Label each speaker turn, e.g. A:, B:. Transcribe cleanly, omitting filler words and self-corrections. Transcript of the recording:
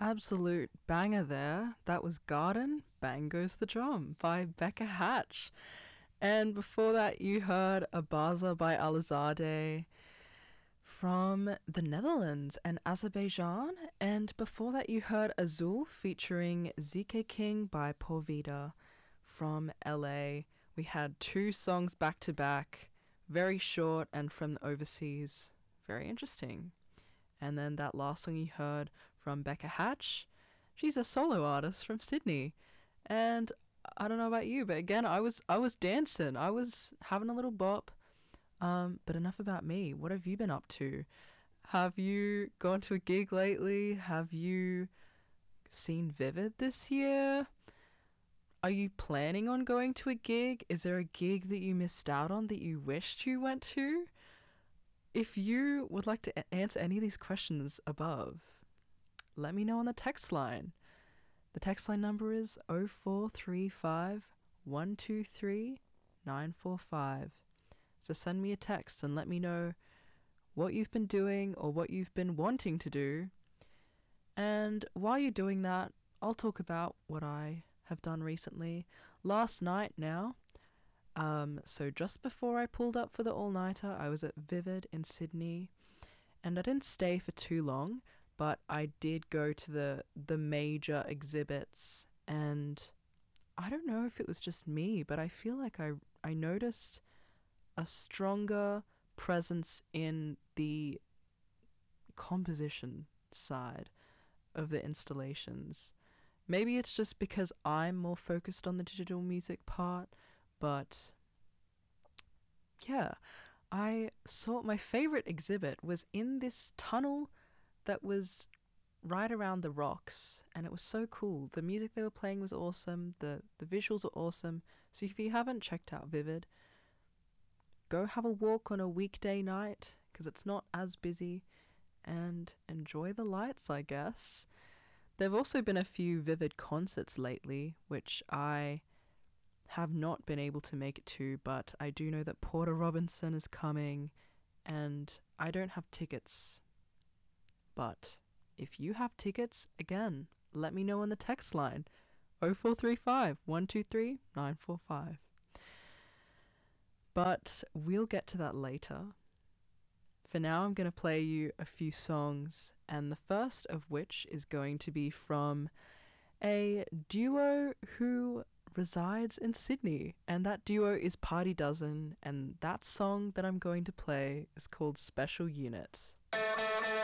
A: Absolute banger there. That was Garden, Bang Goes the Drum by Becca Hatch. And before that, you heard Abaza by Alizadeh from the Netherlands and Azerbaijan. And before that, you heard Azul featuring ZK King by Porvida from LA. We had two songs back to back, very short and from the overseas. Very interesting. And then that last song you heard from Becca Hatch, she's a solo artist from Sydney. And I don't know about you, but again, I was dancing. I was having a little bop. But enough about me. What have you been up to? Have you gone to a gig lately? Have you seen Vivid this year? Are you planning on going to a gig? Is there a gig that you missed out on that you wished you went to? If you would like to answer any of these questions above, let me know on the text line. The text line number is 0435 123 945. So send me a text and let me know what you've been doing or what you've been wanting to do. And while you're doing that, I'll talk about what I have done recently. Last night now, so just before I pulled up for the all-nighter, I was at Vivid in Sydney, and I didn't stay for too long, but I did go to the major exhibits, and I don't know if it was just me, but I feel like I noticed a stronger presence in the composition side of the installations. Maybe it's just because I'm more focused on the digital music part, but yeah, I saw my favorite exhibit was in this tunnel that was right around the rocks, and it was so cool. The music they were playing was awesome, the visuals were awesome. So if you haven't checked out Vivid, go have a walk on a weekday night because it's not as busy, and enjoy the lights, I guess. There have also been a few Vivid concerts lately, which I have not been able to make it to, but I do know that Porter Robinson is coming, and I don't have tickets. But if you have tickets, again, let me know on the text line 0435 123 945. But we'll get to that later. For now, I'm going to play you a few songs, and the first of which is going to be from a duo who resides in Sydney, and that duo is Party Dozen, and that song that I'm going to play is called Special Unit.